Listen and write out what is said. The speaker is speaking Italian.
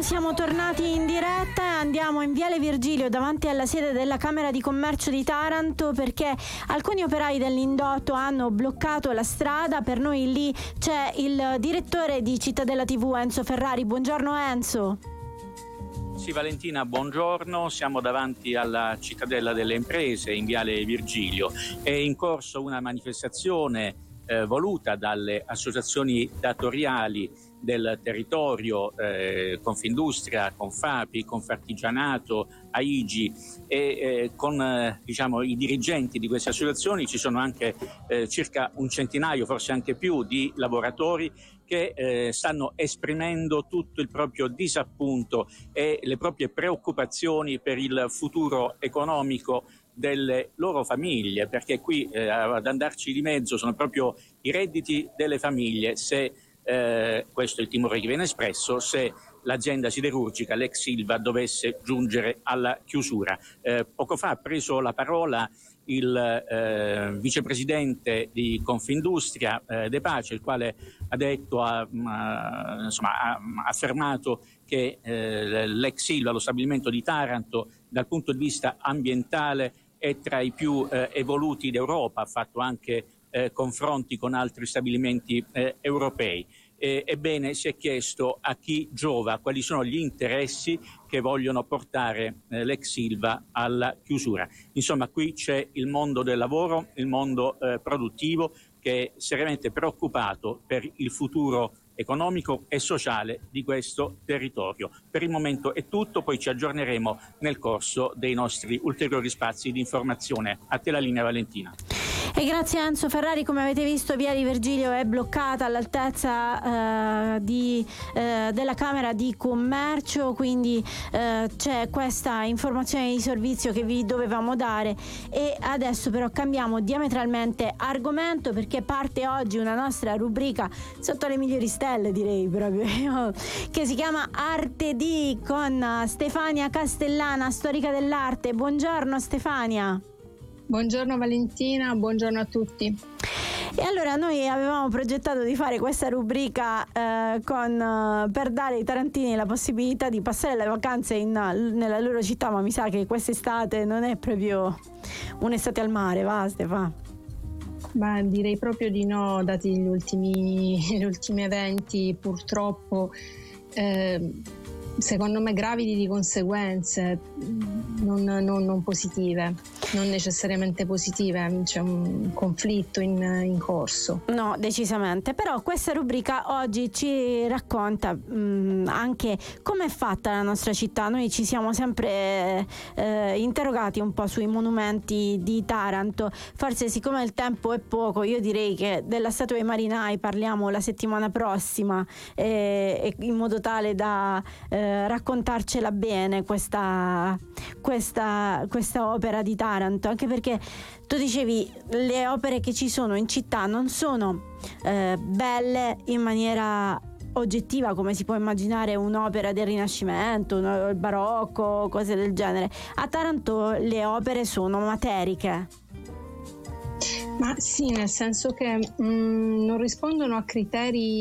Siamo tornati in diretta e andiamo in Viale Virgilio davanti alla sede della Camera di Commercio di Taranto, perché alcuni operai dell'indotto hanno bloccato la strada. Per noi lì c'è il direttore di Cittadella TV, Enzo Ferrari. Buongiorno Enzo. Sì, Valentina, buongiorno. Siamo davanti alla Cittadella delle Imprese in Viale Virgilio. È in corso una manifestazione voluta dalle associazioni datoriali del territorio, Confindustria, Confapi, Confartigianato, AIGI e con i dirigenti di queste associazioni. Ci sono anche circa un centinaio, forse anche più, di lavoratori che stanno esprimendo tutto il proprio disappunto e le proprie preoccupazioni per il futuro economico delle loro famiglie, perché qui ad andarci di mezzo sono proprio i redditi delle famiglie. Se questo è il timore che viene espresso, se l'azienda siderurgica l'ex Ilva dovesse giungere alla chiusura. Poco fa ha preso la parola il vicepresidente di Confindustria De Pace, il quale ha detto, ha affermato che l'ex Ilva, lo stabilimento di Taranto, dal punto di vista ambientale è tra i più evoluti d'Europa. Ha fatto anche confronti con altri stabilimenti europei. Ebbene, si è chiesto a chi giova, quali sono gli interessi che vogliono portare l'ex Ilva alla chiusura. Insomma, qui c'è il mondo del lavoro, il mondo produttivo, che è seriamente preoccupato per il futuro economico e sociale di questo territorio. Per il momento è tutto, poi ci aggiorneremo nel corso dei nostri ulteriori spazi di informazione. A te la linea, Valentina. E grazie a Enzo Ferrari. Come avete visto, Via di Virgilio è bloccata all'altezza della Camera di Commercio, quindi c'è questa informazione di servizio che vi dovevamo dare. E adesso però cambiamo diametralmente argomento, perché parte oggi una nostra rubrica sotto le migliori stelle, direi proprio, che si chiama Arte D, con Stefania Castellana, storica dell'arte. Buongiorno Stefania. Buongiorno Valentina, buongiorno a tutti. E allora noi avevamo progettato di fare questa rubrica per dare ai tarantini la possibilità di passare le vacanze nella loro città, ma mi sa che quest'estate non è proprio un'estate al mare, va Stefano? Beh, direi proprio di no, dati gli ultimi eventi, purtroppo secondo me gravidi di conseguenze non positive, non necessariamente positive. C'è un conflitto in corso. No, decisamente. Però questa rubrica oggi ci racconta anche come è fatta la nostra città. Noi ci siamo sempre interrogati un po' sui monumenti di Taranto. Forse, siccome il tempo è poco, io direi che della statua dei marinai parliamo la settimana prossima, in modo tale da raccontarcela bene questa opera di Taranto, anche perché tu dicevi le opere che ci sono in città non sono belle in maniera oggettiva, come si può immaginare un'opera del Rinascimento, il barocco, cose del genere. A Taranto le opere sono materiche. Ma sì, nel senso che non rispondono a criteri